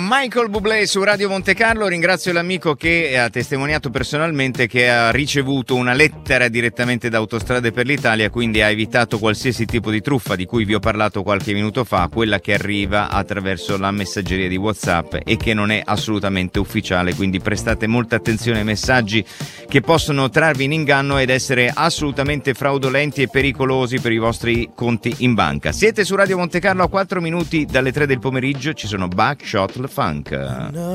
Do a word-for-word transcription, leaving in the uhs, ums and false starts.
Michael Bublé su Radio Monte Carlo. Ringrazio l'amico che ha testimoniato personalmente che ha ricevuto una lettera direttamente da Autostrade per l'Italia, quindi ha evitato qualsiasi tipo di truffa di cui vi ho parlato qualche minuto fa, quella che arriva attraverso la messaggeria di WhatsApp e che non è assolutamente ufficiale, quindi prestate molta attenzione ai messaggi che possono trarvi in inganno ed essere assolutamente fraudolenti e pericolosi per i vostri conti in banca. Siete su Radio Monte Carlo a quatro minuti dalle tre del pomeriggio, ci sono Buckshot Funk.